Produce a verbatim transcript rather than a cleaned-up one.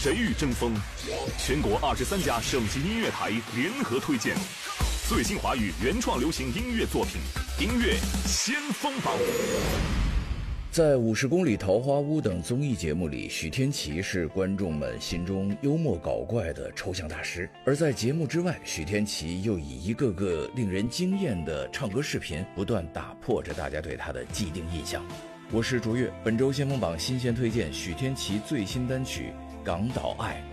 谁与争锋？全国二十三家省级音乐台联合推荐最新华语原创流行音乐作品，音乐先锋榜。 在《五十公里桃花坞》等综艺节目里，许天琪是观众们心中幽默搞怪的抽象大师。而在节目之外，许天琪又以一个个令人惊艳的唱歌视频，不断打破着大家对他的既定印象。我是卓越，本周先锋榜新鲜推荐许天琪最新单曲《港岛爱》。